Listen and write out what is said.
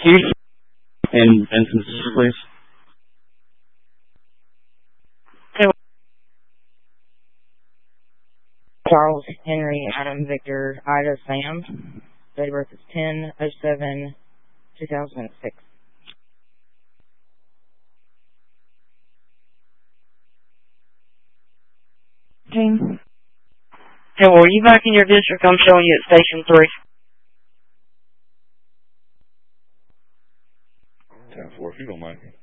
Keith and Vincent, please. Charles Henry Adam Victor Ida Sam. Date of birth is 10/07/2006. Team. Hey, well, are you back in your district? I'm showing you at Station 3. 10-4, if you don't mind.